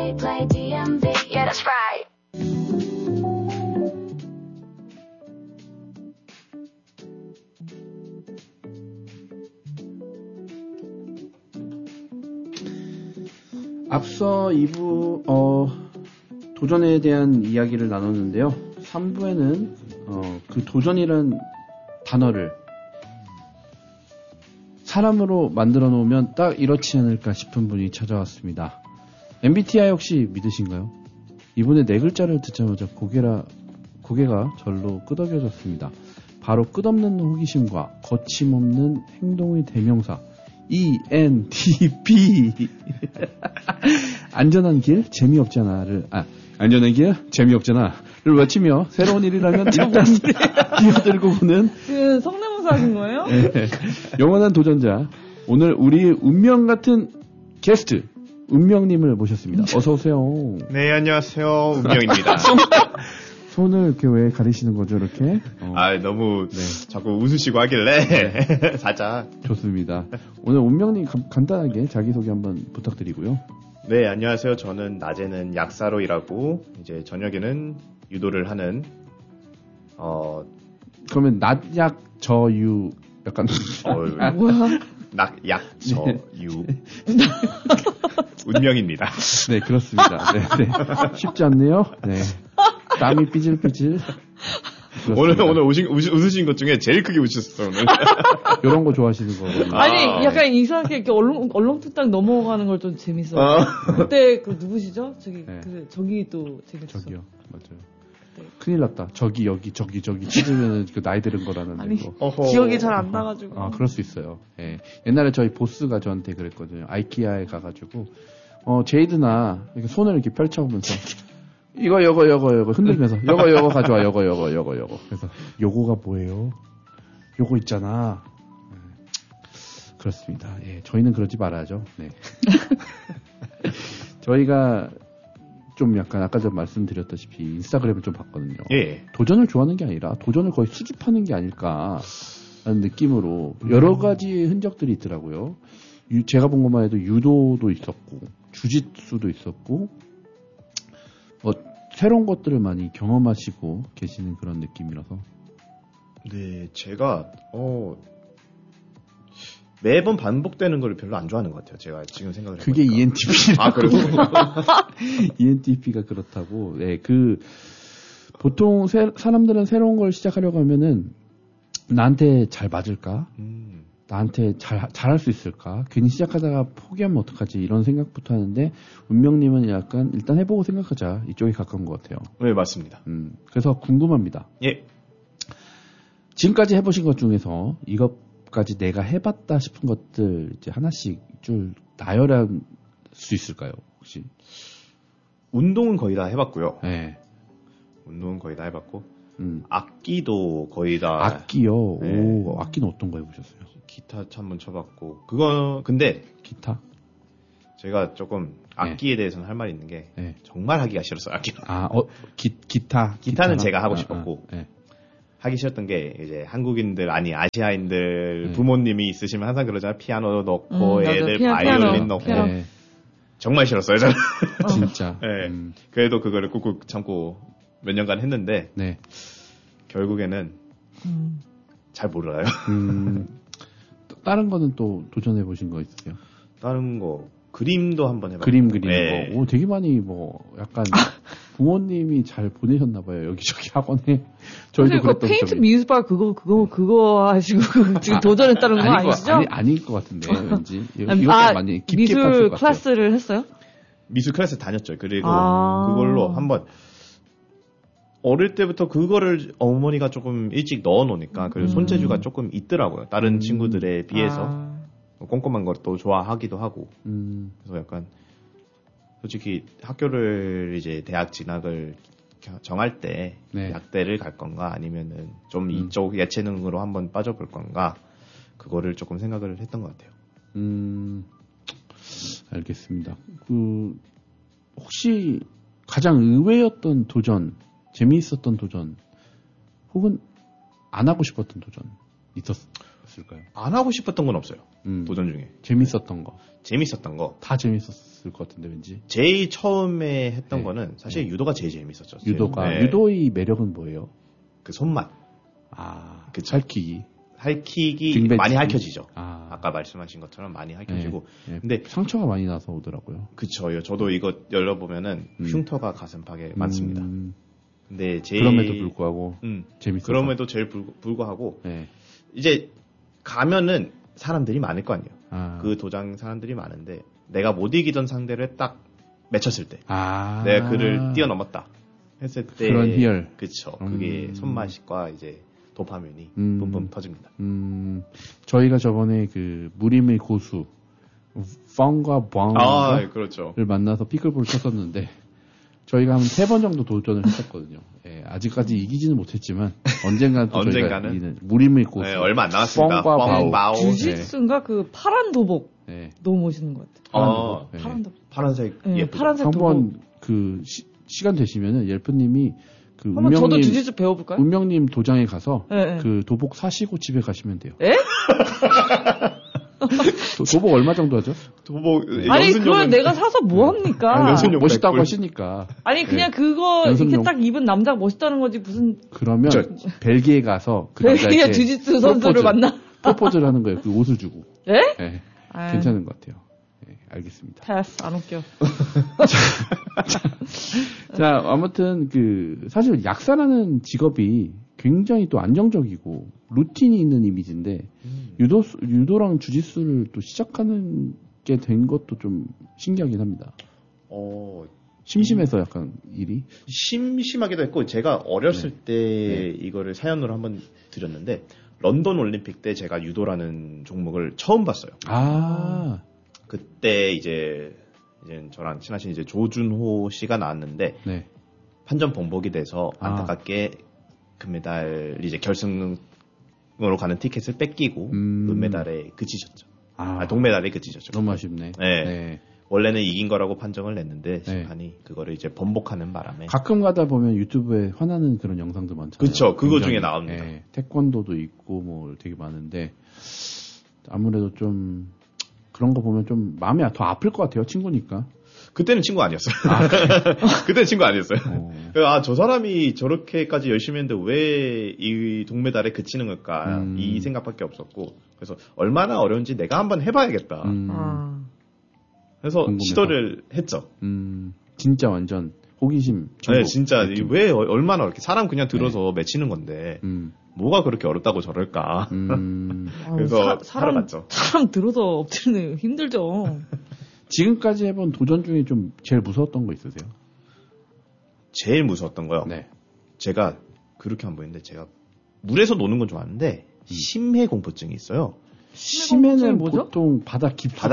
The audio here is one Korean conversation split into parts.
play DMV. Yeah, that's right. 앞서 2부 도전에 대한 이야기를 나눴는데요. 3부에는 그 도전이란 단어를 사람으로 만들어 놓으면 딱 이렇지 않을까 싶은 분이 찾아왔습니다. MBTI 혹시 믿으신가요? 이분의 네 글자를 듣자마자 고개가 절로 끄덕여졌습니다. 바로 끝없는 호기심과 거침없는 행동의 대명사 ENTP. 안전한 길 재미없잖아를 안전한 길 재미없잖아를 외치며 새로운 일이라면 일단 뛰어들고 보는 그 성대모사 하신 거예요? 네, 영원한 도전자. 오늘 우리의 운명 같은 게스트 운명님을 모셨습니다. 어서 오세요. 네, 안녕하세요. 운명입니다. 손을 이렇게 왜 가리시는 거죠, 이렇게? 너무 자꾸 웃으시고 하길래 살짝. 좋습니다. 오늘 운명님 간단하게 자기소개 한번 부탁드리고요. 네, 안녕하세요. 저는 낮에는 약사로 일하고 이제 저녁에는 유도를 하는 그러면 낮약 저유 약간 뭐야? 낙약저유 운명입니다. 네, 그렇습니다. 네. 쉽지 않네요. 네. 땀이 삐질삐질. 오늘 웃으신 것 중에 제일 크게 웃으셨어요, 오늘. 이런 거 좋아하시는 거거든요. 아니, 약간 이상하게 이렇게 얼렁뚱땅 넘어가는 걸 좀 재밌어. 그때 그 누구시죠? 저기 또 재밌었어. 저기요, 맞아요. 네. 큰일 났다. 저기 찢으면 그 나이 들은 거라는. 아니, 기억이 잘 안 나가지고. 그럴 수 있어요. 예. 옛날에 저희 보스가 저한테 그랬거든요. 아이키아에 가가지고, 제이드나 이렇게 손을 이렇게 펼쳐보면서, 이거 흔들면서, 요거 가져와, 요거. 그래서, 요거가 뭐예요? 요거 있잖아. 그렇습니다. 예. 저희는 그러지 말아야죠. 네. 저희가, 좀 약간 아까 전 말씀드렸다시피 인스타그램을 좀 봤거든요. 예. 도전을 좋아하는 게 아니라 도전을 거의 수집하는 게 아닐까라는 느낌으로 여러 가지 흔적들이 있더라고요. 제가 본 것만 해도 유도도 있었고 주짓수도 있었고 새로운 것들을 많이 경험하시고 계시는 그런 느낌이라서. 네, 제가 매번 반복되는 걸 별로 안 좋아하는 것 같아요. 제가 지금 생각을 해보니까. 그게 ENTP라고. 그래요? ENTP가 그렇다고. 네, 보통 사람들은 새로운 걸 시작하려고 하면은 나한테 잘 맞을까? 나한테 잘할 수 있을까? 괜히 시작하다가 포기하면 어떡하지? 이런 생각부터 하는데 운명님은 약간 일단 해보고 생각하자. 이쪽에 가까운 것 같아요. 네, 맞습니다. 그래서 궁금합니다. 예. 지금까지 해보신 것 중에서 까지 내가 해봤다 싶은 것들 이제 하나씩 줄 나열할 수 있을까요, 혹시? 운동은 거의 다 해봤고요. 네. 운동은 거의 다 해봤고, 악기도 거의 다. 악기요? 네. 오, 악기는 어떤 거 해보셨어요? 기타 한번 쳐봤고, 근데. 기타? 제가 조금 악기에 대해서는 할 말이 있는 게, 정말 하기가 싫었어요, 악기는. 기타? 기타는 제가 하고 싶었고, 네. 하기 싫었던 게 이제 한국인들 아시아인들 부모님이 있으시면 항상 그러잖아요. 피아노 넣고 애들 바이올린 넣고 네. 정말 싫었어요. 저는. 진짜. 네. 그래도 그거를 꾹꾹 참고 몇 년간 했는데 결국에는 잘 몰라요. 다른 거는 또 도전해 보신 거 있으세요? 다른 거 그림도 한번 해봤어요. 그림 그리는 거. 오, 되게 많이 약간 부모님이 잘 보내셨나 봐요. 여기저기 학원에. 저희도 그랬던 페인트 미술바 그거 하시고 지금 도전했다는 거 아니시죠? 아닐 것 같은데 왠지. 이것도 많이 깊게 미술 클래스를 했어요? 미술 클래스 다녔죠. 그리고 그걸로 한번 어릴 때부터 그거를 어머니가 조금 일찍 넣어놓으니까 그리고 손재주가 조금 있더라고요. 다른 친구들에 비해서. 꼼꼼한 것도 좋아하기도 하고. 그래서 약간 솔직히 학교를 이제 대학 진학을 정할 때 약대를 갈 건가 아니면은 좀 이쪽 예체능으로 한번 빠져볼 건가 그거를 조금 생각을 했던 것 같아요. 알겠습니다. 혹시 가장 의외였던 도전, 재미있었던 도전, 혹은 안 하고 싶었던 도전 있었어요? 싶었을까요? 안 하고 싶었던 건 없어요. 도전 중에. 재밌었던 거. 재밌었던 거. 다 재밌었을 것 같은데 왠지. 제일 처음에 했던 거는 사실 유도가 제일 재밌었죠. 유도가. 네. 유도의 매력은 뭐예요? 그 손맛. 그쵸. 할킥이 많이 핥혀지죠. 아까 말씀하신 것처럼 많이 핥혀지고. 근데 상처가 많이 나서 오더라고요. 그쵸. 저도 이거 열어보면은 흉터가 가슴팍에 많습니다. 근데 그럼에도 불구하고 재밌어서. 그럼에도 제일 불구하고 이제 가면은 사람들이 많을 거 아니에요. 그 도장 사람들이 많은데 내가 못 이기던 상대를 딱 맺혔을 때 내가 그를 뛰어넘었다 했을 때 그런 희열. 그쵸. 그게 손맛과 이제 도파민이 뿜뿜 터집니다. 저희가 저번에 그 무림의 고수 펑과 벙을 그렇죠. 만나서 피클볼을 쳤었는데 저희가 한 3번 정도 도전을 했었거든요. 아직까지 이기지는 못했지만 언젠가는 이기는 무림의 고수. 얼마 안 남았습니다. 펑과 바오. 주짓수인가 그 파란 도복. 너무 멋있는 것 같아요. 파란 도복. 파란색 예쁘죠. 파란색 도복. 한번 그 시간 되시면은 옐프님이 그 한번 저도 주짓수 배워볼까요? 운명님 도장에 가서 그 도복 사시고 집에 가시면 돼요. 도복 얼마 정도 하죠? 도복 아니 그걸 내가 사서 뭐 합니까? 멋있다고 하시니까. 아니 그냥 그거 이렇게 딱 입은 남자가 멋있다는 거지 무슨. 그러면 벨기에 가서 그 벨기에 주짓수 선수를 만나 프로포즈를 하는 거예요. 그 옷을 주고. 네? 괜찮은 것 같아요. 알겠습니다. 패스 안 웃겨. 자, 아무튼 사실 약사라는 직업이 굉장히 또 안정적이고 루틴이 있는 이미지인데 유도랑 주짓수를 또 시작하는 게 된 것도 좀 신기하긴 합니다. 심심해서 약간 일이 심심하기도 했고 제가 어렸을 때 이거를 사연으로 한번 드렸는데 런던 올림픽 때 제가 유도라는 종목을 처음 봤어요. 그때 이제 저랑 친하신 이제 조준호 씨가 나왔는데 판정 번복이 돼서 안타깝게 금메달 이제 결승으로 가는 티켓을 뺏기고 은메달에 그치셨죠. 동메달에 그치셨죠. 너무 아쉽네. 원래는 이긴 거라고 판정을 냈는데 심판이 그거를 이제 번복하는 바람에 가끔 가다 보면 유튜브에 화나는 그런 영상도 많잖아요. 그렇죠. 그거 중에 나옵니다. 태권도도 있고 뭐 되게 많은데 아무래도 좀 그런 거 보면 좀 마음이 더 아플 것 같아요. 친구니까. 그때는 친구 아니었어요. 그때는 친구 아니었어요. 저 사람이 저렇게까지 열심히 했는데 왜 이 동메달에 그치는 걸까? 이 생각밖에 없었고. 그래서 얼마나 어려운지 내가 한번 해봐야겠다. 그래서 궁금해서. 시도를 했죠. 진짜 완전 호기심. 네, 진짜 왜 얼마나 이렇게 사람 그냥 들어서 맺히는 건데 뭐가 그렇게 어렵다고 저럴까. 그래서 사람 봤죠. 사람 들어서 엎드리는 힘들죠. 지금까지 해본 도전 중에 좀 제일 무서웠던 거 있으세요? 제일 무서웠던 거요? 제가 그렇게 안 보이는데 제가 물에서 노는 건 좋아하는데 심해 공포증이 있어요. 심해는 보통 바다 깊숙이. 바다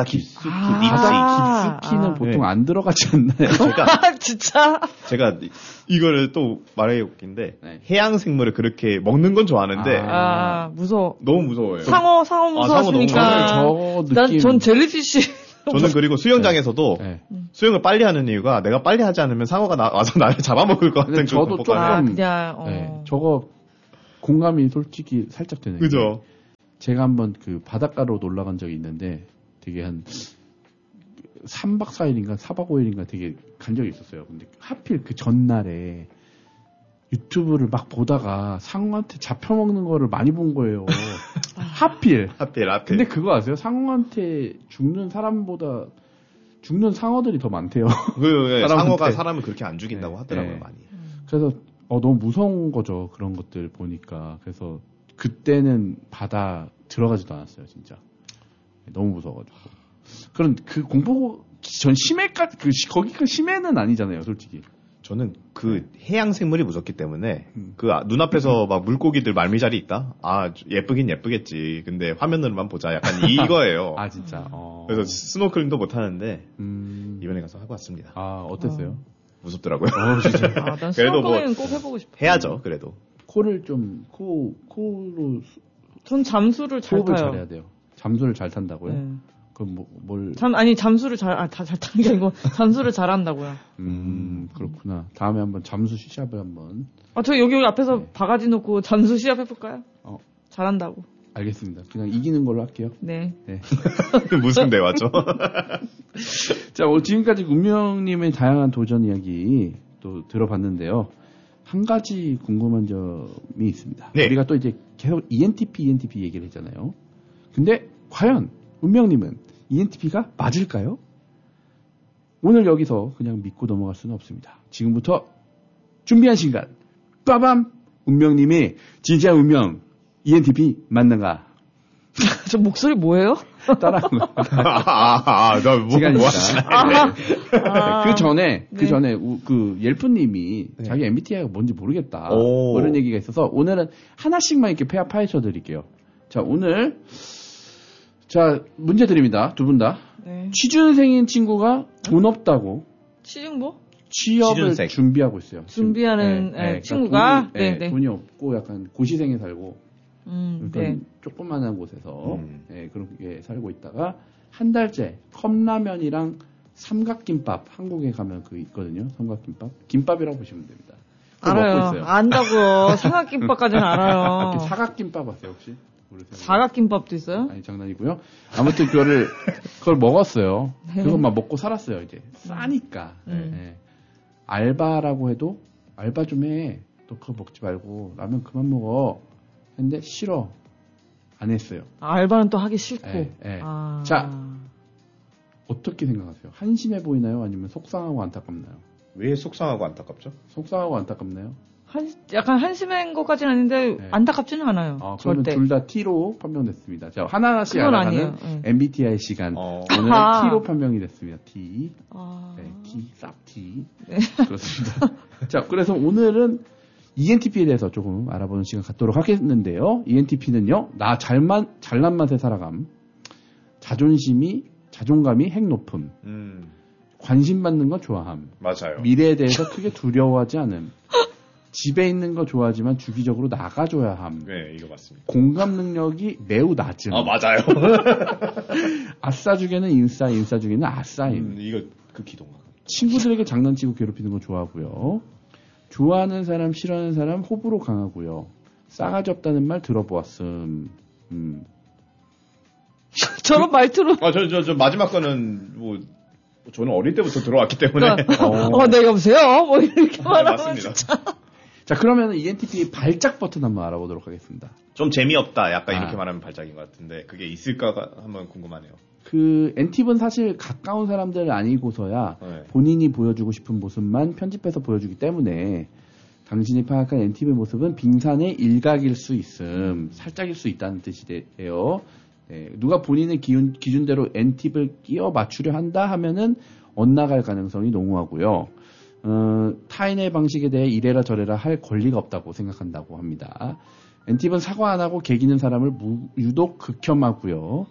깊이는 보통 안 들어가지 않나요? 진짜? 제가 이거를 또 말하기 웃긴데 해양 생물을 그렇게 먹는 건 좋아하는데 무서워. 너무 무서워요. 상어 무서웠으니까. 전 젤리피쉬. 저는 그리고 수영장에서도 수영을 빨리 하는 이유가 내가 빨리 하지 않으면 상어가 와서 나를 잡아먹을 것 같은 저도 조금 그냥 저거 공감이 솔직히 살짝 되네요. 그죠? 제가 한번 그 바닷가로 놀러 간 적이 있는데 되게 한 3박 4일인가 4박 5일인가 되게 간 적이 있었어요. 근데 하필 그 전날에 유튜브를 막 보다가 상어한테 잡혀먹는 거를 많이 본 거예요. 하필. 근데 그거 아세요? 상어한테 죽는 사람보다 죽는 상어들이 더 많대요. 상어가 사람을 그렇게 안 죽인다고 하더라고요, 많이. 그래서 너무 무서운 거죠. 그런 것들 보니까. 그래서 그때는 바다 들어가지도 않았어요, 진짜. 너무 무서워가지고. 그런 그 공포 전 심해까지 거기가 심해는 아니잖아요, 솔직히. 저는 그 해양 생물이 무섭기 때문에 그 눈앞에서 막 물고기들 말미잘이 있다. 예쁘긴 예쁘겠지. 근데 화면으로만 보자. 약간 이거예요. 진짜. 그래서 스노클링도 못 하는데 이번에 가서 하고 왔습니다. 어땠어요? 무섭더라고요. 진짜. 난 그래도 스노클링은 꼭 해보고 싶어. 해야죠. 그래도. 코를 좀 코로. 전 잠수를 잘 호흡을 타요. 잘해야 돼요. 잠수를 잘 탄다고요? 그럼 뭘? 잠수를 잘 타는 게 아니고 잠수를 잘한다고요. 그렇구나. 다음에 한번 잠수 시합을 한번. 저 여기 앞에서 바가지 놓고 잠수 시합 해볼까요? 잘한다고. 알겠습니다. 그냥 이기는 걸로 할게요. 네. 네. 무슨 대화죠? 자, 지금까지 운명님의 다양한 도전 이야기 또 들어봤는데요. 한 가지 궁금한 점이 있습니다. 네. 우리가 또 이제 계속 ENTP 얘기를 했잖아요. 근데 과연 운명님은 ENTP가 맞을까요? 오늘 여기서 그냥 믿고 넘어갈 수는 없습니다. 지금부터 준비한 시간. 빠밤! 운명님이 진짜 운명 ENTP 맞는가? 저 목소리 뭐예요? 따라한 거. 나 뭐, 시간입니다. 아. 그 전에 네. 그 옐프님이 네. 자기 MBTI가 뭔지 모르겠다. 오. 그런 얘기가 있어서 오늘은 하나씩만 이렇게 파헤쳐 드릴게요. 자, 오늘 자, 문제 드립니다. 두 분 다. 네. 취준생인 친구가 돈 없다고 취중보? 취업을 취준생. 준비하고 있어요. 준비하는 그러니까 친구가? 돈이, 네. 돈이 없고 약간 고시생에 살고 그러니까 네. 조그만한 곳에서 그렇게 살고 있다가 한 달째 컵라면이랑 삼각김밥 한국에 가면 그 있거든요. 삼각김밥 김밥이라고 보시면 됩니다. 그거 먹고 알아요. 있어요. 안다고요. 삼각김밥까지는 알아요. 이렇게 사각김밥 아세요 혹시? 모르세요? 사각김밥도 있어요? 아니 장난이고요. 아무튼 그걸 먹었어요. 그것만 먹고 살았어요. 이제 싸니까. 예. 알바라고 해도 알바 좀 해. 너 그거 먹지 말고 라면 그만 먹어. 근데 싫어. 안 했어요. 알바는 또 하기 싫고. 예. 자, 어떻게 생각하세요? 한심해 보이나요? 아니면 속상하고 안타깝나요? 왜 속상하고 안타깝죠? 속상하고 안타깝나요? 약간 한심한 것까지는 아닌데 네. 안타깝지는 않아요. 그러면 절대. 둘 다 T로 판명됐습니다. 자, 하나하나씩 그건 알아가는 아니에요. 네. MBTI 시간. 오늘은 아하. T로 판명이 됐습니다. T. 네, T, 쌉 T. 네. 그렇습니다. 자, 그래서 오늘은 ENTP에 대해서 조금 알아보는 시간 갖도록 하겠는데요. ENTP는요, 잘난 맛에 살아감, 자존감이 핵 높음, 관심 받는 거 좋아함, 맞아요. 미래에 대해서 크게 두려워하지 않음, 집에 있는 거 좋아하지만 주기적으로 나가줘야 함, 네, 이거 맞습니다. 공감 능력이 매우 낮음, 맞아요. 아싸 중에는 인싸 중에는 아싸임, 이거 그 기동감. 친구들에게 장난치고 괴롭히는 거 좋아하고요. 좋아하는 사람, 싫어하는 사람 호불호 강하고요. 싸가지 없다는 말 들어보았음. 저런 말투로. 저 마지막 거는 뭐 저는 어릴 때부터 들어왔기 때문에. 네, 여보세요? 뭐 이렇게 말하면 맞습니다. 진짜. 자, 그러면 ENTP의 발작 버튼 한번 알아보도록 하겠습니다. 좀 재미없다. 약간 이렇게 말하면 발작인 것 같은데 그게 있을까가 한번 궁금하네요. 그 엔팁은 사실 가까운 사람들 아니고서야 네. 본인이 본인이 보여주고 싶은 모습만 편집해서 보여주기 때문에 당신이 파악한 엔팁의 모습은 빙산의 일각일 수 있음, 살짝일 수 있다는 뜻이에요. 네, 누가 본인의 기준대로 엔팁을 끼워 맞추려 한다 하면은 엇나갈 가능성이 농후하고요. 타인의 방식에 대해 이래라 저래라 할 권리가 없다고 생각한다고 합니다. 엔팁은 사과 안 하고 개기는 사람을 유독 극혐하고요.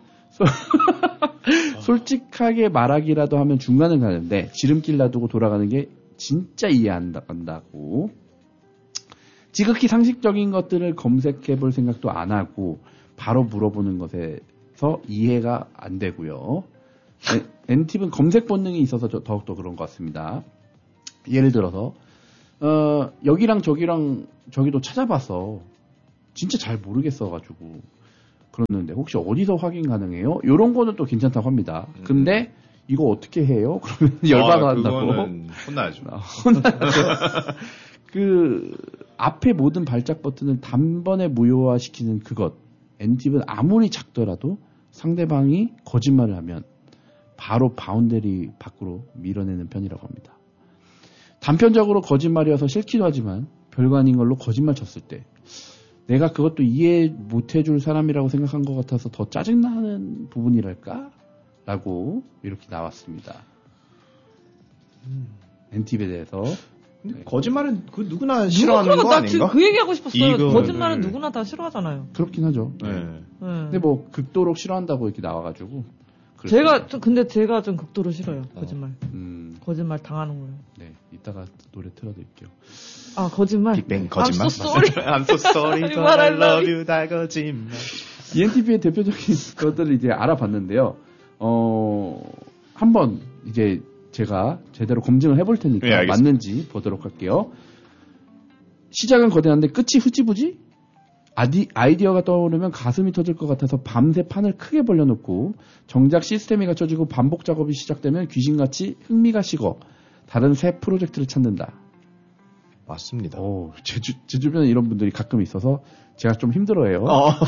솔직하게 말하기라도 하면 중간을 가는데 지름길 놔두고 돌아가는 게 진짜 이해 안 간다고. 지극히 상식적인 것들을 검색해 볼 생각도 안 하고 바로 물어보는 것에서 이해가 안 되고요. 엔팁은 검색 본능이 있어서 더욱더 그런 것 같습니다. 예를 들어서 여기랑 저기랑 저기도 찾아봐서 진짜 잘 모르겠어가지고 그러는데 혹시 어디서 확인 가능해요? 이런 거는 또 괜찮다고 합니다. 근데 이거 어떻게 해요? 그러면 열받아 한다고. 그거는 혼나죠. 그 앞에 모든 발작 버튼을 단번에 무효화시키는 그것. 엔팁은 아무리 작더라도 상대방이 거짓말을 하면 바로 바운더리 밖으로 밀어내는 편이라고 합니다. 단편적으로 거짓말이어서 싫기도 하지만 별거 아닌 걸로 거짓말 쳤을 때 내가 그것도 이해 못해줄 사람이라고 생각한 것 같아서 더 짜증나는 부분이랄까? 라고 이렇게 나왔습니다. 엔팁에 대해서. 근데 거짓말은 그 누구나 싫어하는 거 아닌가? 지금 그 얘기하고 싶었어요. 이거를- 거짓말은 누구나 다 싫어하잖아요. 그렇긴 하죠. 네. 근데 뭐 극도로 싫어한다고 이렇게 나와가지고. 그랬어요. 근데 제가 좀 극도로 싫어요. 거짓말. 거짓말 당하는 거예요. 네, 이따가 노래 틀어드릴게요. 아, 거짓말. 빅뱅 거짓말. I'm so sorry. I'm so sorry, but But I I love love you, 다 거짓말. ENTP의 대표적인 것들을 이제 알아봤는데요. 한번 이제 제가 제대로 검증을 해볼 테니까 네, 알겠습니다. 맞는지 보도록 할게요. 시작은 거대한데 끝이 흐지부지? 아이디어가 떠오르면 가슴이 터질 것 같아서 밤새 판을 크게 벌려놓고 정작 시스템이 갖춰지고 반복 작업이 시작되면 귀신같이 흥미가 식어 다른 새 프로젝트를 찾는다. 맞습니다. 제 주변에 이런 분들이 가끔 있어서 제가 좀 힘들어해요.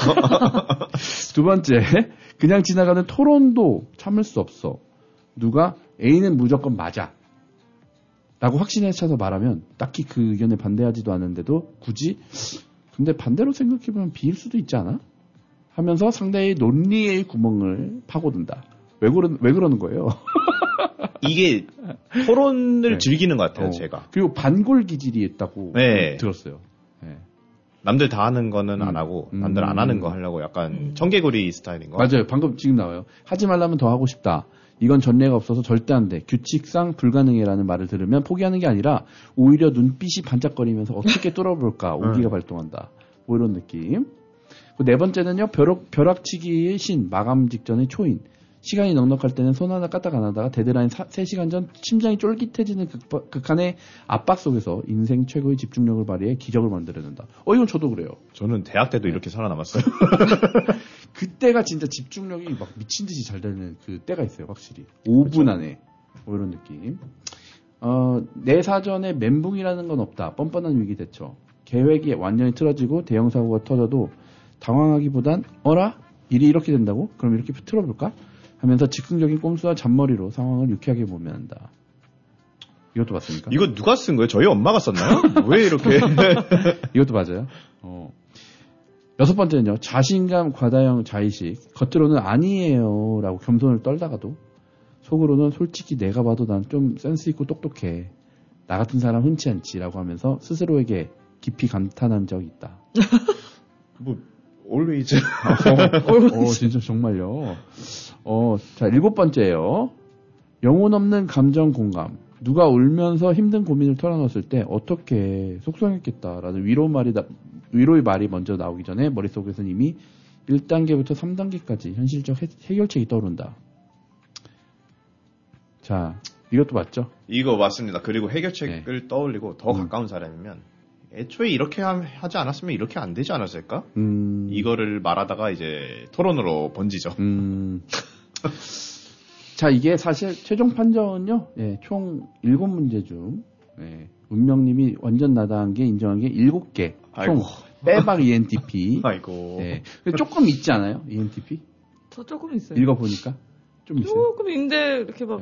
두 번째, 그냥 지나가는 토론도 참을 수 없어. 누가 A는 무조건 맞아 라고 확신에 차서 말하면 딱히 그 의견에 반대하지도 않는데도 굳이 근데 반대로 생각해보면 B일 수도 있지 않아? 하면서 상대의 논리의 구멍을 파고든다. 왜 그러는 거예요? 이게 토론을 즐기는 것 같아요, 제가. 그리고 반골 기질이 있다고 들었어요. 네. 남들 다 하는 거는 안 하고 남들 안 하는 거 하려고 약간 청개구리 스타일인 거. 맞아요. 방금 지금 나와요. 하지 말라면 더 하고 싶다. 이건 전례가 없어서 절대 안 돼. 규칙상 불가능해라는 말을 들으면 포기하는 게 아니라 오히려 눈빛이 반짝거리면서 어떻게 뚫어볼까 오기가 발동한다. 뭐 이런 느낌. 네 번째는요. 벼락치기의 신, 마감 직전의 초인. 시간이 넉넉할 때는 손 하나 까딱 안 하다가 데드라인 3시간 전 심장이 쫄깃해지는 극한의 압박 속에서 인생 최고의 집중력을 발휘해 기적을 만들어낸다. 이건 저도 그래요. 저는 대학 때도 이렇게 살아남았어요. 그때가 진짜 집중력이 막 미친 듯이 잘 되는 그 때가 있어요, 확실히. 5분 그렇죠. 안에. 뭐 이런 느낌. 내 사전에 멘붕이라는 건 없다. 뻔뻔한 위기 대처. 계획이 완전히 틀어지고 대형 사고가 터져도 당황하기보단 어라? 일이 이렇게 된다고? 그럼 이렇게 틀어볼까? 하면서 즉흥적인 꼼수와 잔머리로 상황을 유쾌하게 보면 한다. 이것도 맞습니까? 이거 누가 쓴 거예요? 저희 엄마가 썼나요? 왜 이렇게? 이것도 맞아요. 여섯 번째는요. 자신감 과다형 자의식. 겉으로는 아니에요 라고 겸손을 떨다가도 속으로는 솔직히 내가 봐도 난 좀 센스 있고 똑똑해. 나 같은 사람 흔치 않지 라고 하면서 스스로에게 깊이 감탄한 적이 있다. always. 진짜 정말요. 자, 일곱 번째예요. 영혼 없는 감정 공감. 누가 울면서 힘든 고민을 털어놓았을 때 어떻게 속상했겠다라는 위로의 말이 먼저 나오기 전에 머릿속에서는 이미 1단계부터 3단계까지 현실적 해결책이 떠오른다. 자, 이것도 맞죠? 이거 맞습니다. 그리고 해결책을 떠올리고 더 가까운 사람이면 애초에 이렇게 하지 않았으면 이렇게 안 되지 않았을까? 이거를 말하다가 이제 토론으로 번지죠. 자, 이게 사실 최종 판정은요, 총 7문제 중, 운명님이 완전 나다한 게 인정한 게 7개. 총 빼박 ENTP. 아이고. 조금 있지 않아요? ENTP? 저 조금 있어요. 읽어보니까? 좀 있어요. 조금 있는데, 이렇게 막,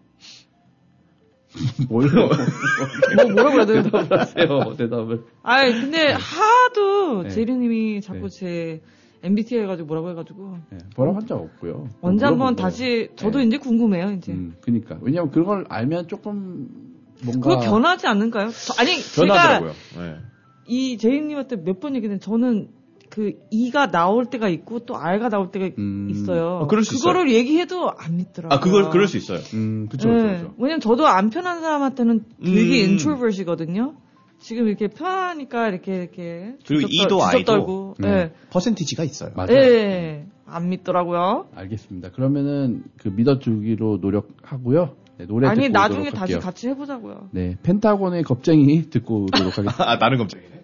뭐라고 해야 돼요? 대답을. 근데 하도 제리님이 자꾸 제 MBTI 해가지고 뭐라고 해가지고. 뭐라고 한 적 없고요. 언제 한번 다시, 저도 이제 궁금해요, 이제. 그니까. 왜냐면 그걸 알면 조금 뭔가. 그거 변하지 않는가요? 변하더라고요. 이 제리님한테 몇 번 얘기는 저는 그 E가 나올 때가 있고 또 R가 나올 때가 있어요. 그거를 있어요. 얘기해도 안 믿더라고요. 그럴 수 있어요. 그쵸. 왜냐면 저도 안 편한 사람한테는 되게 인트로버시거든요. 지금 이렇게 편하니까 이렇게 그리고 E도 I도 퍼센티지가 있어요. 맞아요. 안 믿더라고요. 알겠습니다. 그러면은 그 믿어주기로 노력하고요. 노래 듣고 나중에 오도록 다시 할게요. 같이 해보자고요. 펜타곤의 겁쟁이 듣고 오도록 하겠습니다. 나는 겁쟁이네.